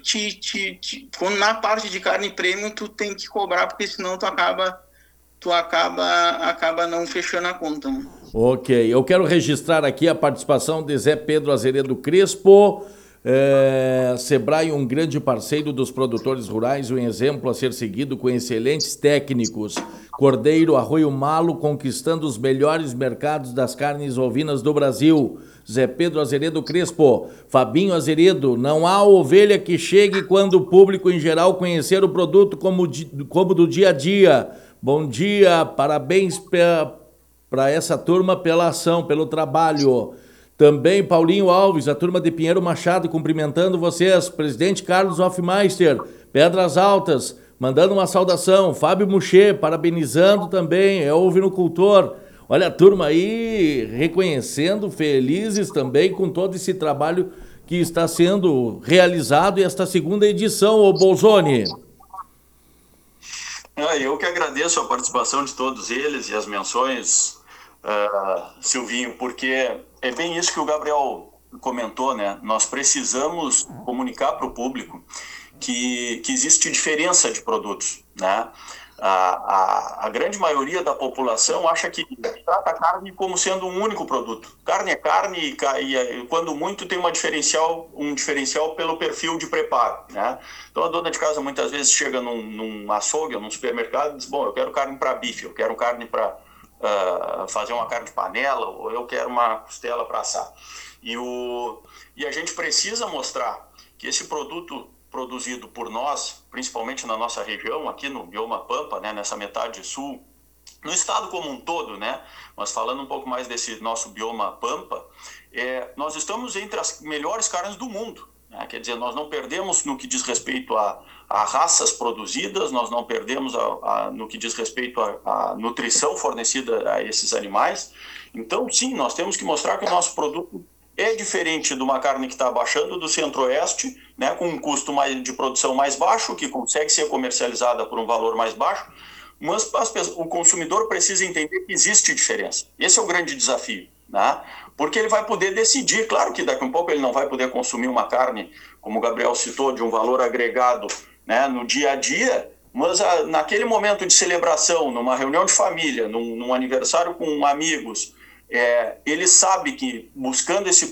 quando na parte de carne premium, tu tem que cobrar, porque senão tu acaba não fechando a conta, né? Ok, eu quero registrar aqui a participação de Zé Pedro Azeredo Crespo, Sebrae, um grande parceiro dos produtores rurais, um exemplo a ser seguido com excelentes técnicos. Cordeiro, Arroio Malo, conquistando os melhores mercados das carnes ovinas do Brasil. Zé Pedro Azeredo Crespo. Fabinho Azeredo, não há ovelha que chegue quando o público em geral conhecer o produto como do dia a dia. Bom dia, parabéns para essa turma pela ação, pelo trabalho. Também Paulinho Alves, a turma de Pinheiro Machado, cumprimentando vocês. Presidente Carlos Hoffmeister, Pedras Altas, mandando uma saudação. Fábio Muxê, parabenizando também, é o ovinocultor. Olha a turma aí reconhecendo, felizes também com todo esse trabalho que está sendo realizado e esta segunda edição, ô Bolzoni. Eu que agradeço a participação de todos eles e as menções, Silvinho, porque é bem isso que o Gabriel comentou, né? Nós precisamos comunicar para o público que existe diferença de produtos, né? A grande maioria da população acha que trata a carne como sendo um único produto. Carne é carne e quando muito tem um diferencial pelo perfil de preparo, né? Então a dona de casa muitas vezes chega num açougue ou num supermercado e diz, bom, eu quero carne para bife, eu quero carne para fazer uma carne de panela, ou eu quero uma costela para assar. E a gente precisa mostrar que esse produto produzido por nós, principalmente na nossa região, aqui no bioma Pampa, né, nessa metade sul, no estado como um todo, né, mas falando um pouco mais desse nosso bioma Pampa, nós estamos entre as melhores carnes do mundo, né? Quer dizer, nós não perdemos no que diz respeito a raças produzidas, nós não perdemos no que diz respeito à nutrição fornecida a esses animais. Então, sim, nós temos que mostrar que o nosso produto é diferente de uma carne que está abaixando do centro-oeste, né, com um custo de produção mais baixo, que consegue ser comercializada por um valor mais baixo, mas o consumidor precisa entender que existe diferença. Esse é o grande desafio, né? Porque ele vai poder decidir. Claro que daqui a um pouco ele não vai poder consumir uma carne, como o Gabriel citou, de um valor agregado, né, no dia a dia, mas naquele momento de celebração, numa reunião de família, num aniversário com amigos, ele sabe que buscando esse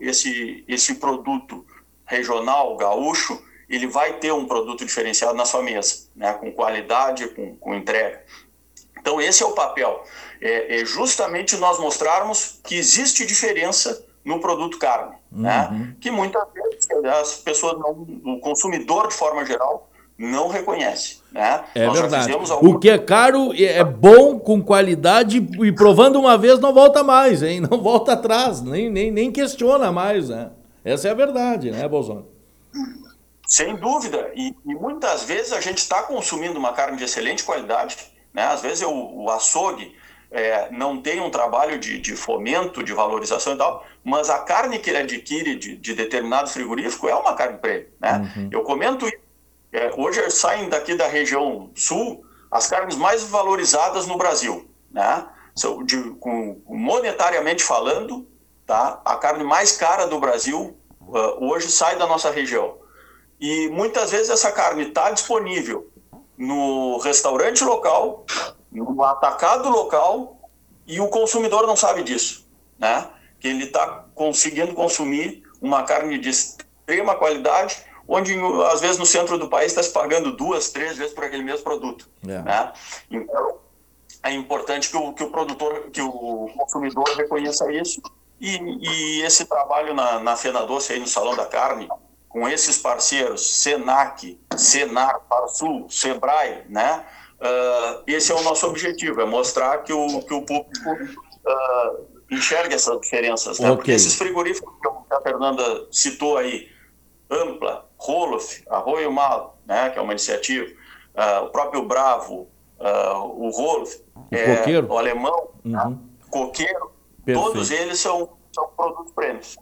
produto regional, gaúcho, ele vai ter um produto diferenciado na sua mesa, né, com qualidade, com entrega. Então esse é o papel, é justamente nós mostrarmos que existe diferença no produto carne, né, que muitas vezes as pessoas, o consumidor de forma geral, não reconhece, né? É verdade. O que é caro é bom, com qualidade, e provando uma vez não volta mais, hein? Não volta atrás, nem questiona mais, né? Essa é a verdade, né, Bolzoni? Sem dúvida. E muitas vezes a gente está consumindo uma carne de excelente qualidade, né? Às vezes o açougue não tem um trabalho de fomento, de valorização e tal, mas a carne que ele adquire de determinado frigorífico é uma carne premium, né? Uhum. Eu comento isso. Hoje saem daqui da região sul as carnes mais valorizadas no Brasil, né? Monetariamente falando, tá? A carne mais cara do Brasil hoje sai da nossa região. E muitas vezes essa carne está disponível no restaurante local, no atacado local, e o consumidor não sabe disso, né? Que ele está conseguindo consumir uma carne de extrema qualidade, onde às vezes no centro do país está se pagando 2, 3 vezes por aquele mesmo produto, né? Então é importante que o produtor, que o consumidor reconheça isso, e esse trabalho na Fena Doce aí no Salão da Carne, com esses parceiros, Senac, Senar, Parsul, Sebrae, né? Esse é o nosso objetivo, é mostrar que o público enxerga essas diferenças, né? Okay. Porque esses frigoríficos que a Fernanda citou aí, Ampla, Roloff, Arroio Malo, né, que é uma iniciativa, o próprio Bravo, o Roloff, o Alemão, Coqueiro, perfeito. Todos eles são produtos prêmios.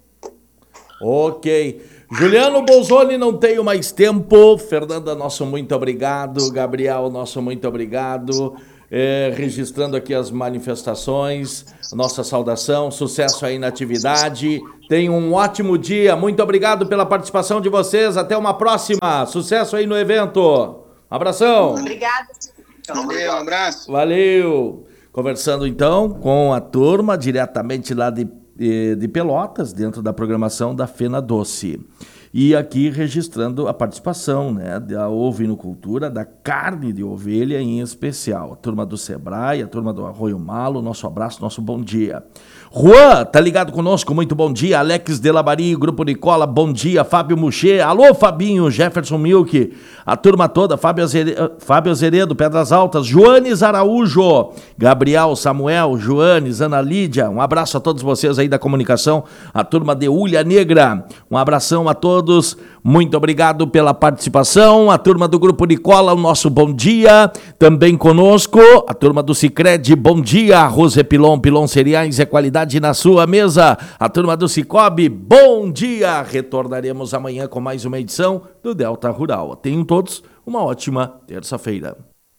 Ok. Juliano Bolzoni, não tenho mais tempo. Fernanda, nosso muito obrigado. Gabriel, nosso muito obrigado. registrando aqui as manifestações, nossa saudação, sucesso aí na atividade. Tenham um ótimo dia, muito obrigado pela participação de vocês, até uma próxima, sucesso aí no evento. Abração. Obrigada. Valeu, um abraço. Valeu. Conversando então com a turma diretamente lá de Pelotas, dentro da programação da Fena Doce. E aqui registrando a participação, né, da ovinocultura, da carne de ovelha em especial. A turma do Sebrae, a turma do Arroio Malo, nosso abraço, nosso bom dia. Juan, tá ligado conosco? Muito bom dia. Alex Delabari, Grupo Nicola, bom dia. Fábio Muxê, alô Fabinho, Jefferson Milk, a turma toda, Fábio Azeredo, Pedras Altas, Joanes Araújo, Gabriel, Samuel, Joanes, Ana Lídia, um abraço a todos vocês aí da comunicação, a turma de Ulha Negra, um abração a todos, muito obrigado pela participação, a turma do Grupo Nicola, o nosso bom dia, também conosco, a turma do Sicredi, bom dia, arroz Pilon Cereais é qualidade na sua mesa, a turma do Cicobi, bom dia, retornaremos amanhã com mais uma edição do Delta Rural. Tenham todos uma ótima terça-feira.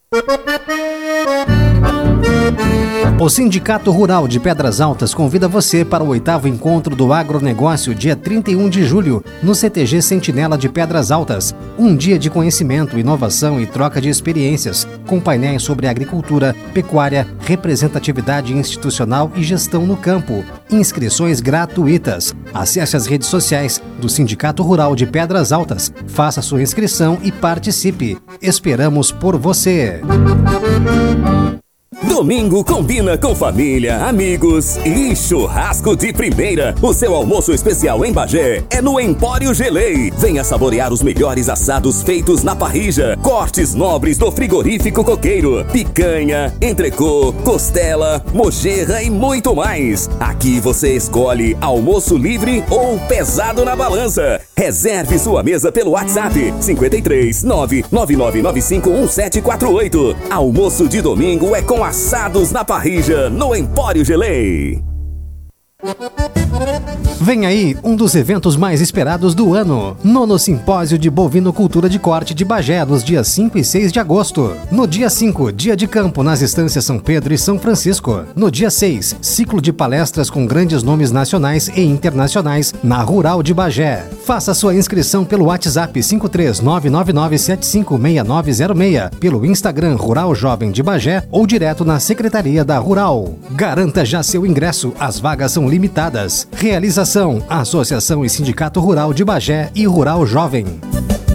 O Sindicato Rural de Pedras Altas convida você para o 8º Encontro do Agronegócio, dia 31 de julho, no CTG Sentinela de Pedras Altas. Um dia de conhecimento, inovação e troca de experiências, com painéis sobre agricultura, pecuária, representatividade institucional e gestão no campo. Inscrições gratuitas. Acesse as redes sociais do Sindicato Rural de Pedras Altas, faça sua inscrição e participe. Esperamos por você. Domingo combina com família, amigos e churrasco de primeira. O seu almoço especial em Bagé é no Empório Gelei. Venha saborear os melhores assados feitos na parrilla, cortes nobres do frigorífico coqueiro, picanha, entrecô, costela, mojerra e muito mais. Aqui você escolhe almoço livre ou pesado na balança. Reserve sua mesa pelo WhatsApp 53 99995 1748. Almoço de domingo é com assados na parrilla no Empório Gelei. Vem aí um dos eventos mais esperados do ano. 9º Simpósio de Bovinocultura de Corte de Bagé, nos dias 5 e 6 de agosto. No dia 5, dia de campo nas estâncias São Pedro e São Francisco. No dia 6, ciclo de palestras com grandes nomes nacionais e internacionais na Rural de Bagé. Faça sua inscrição pelo WhatsApp 53999756906, pelo Instagram Rural Jovem de Bagé ou direto na Secretaria da Rural. Garanta já seu ingresso, as vagas são limitadas. Realização: Associação e Sindicato Rural de Bagé e Rural Jovem.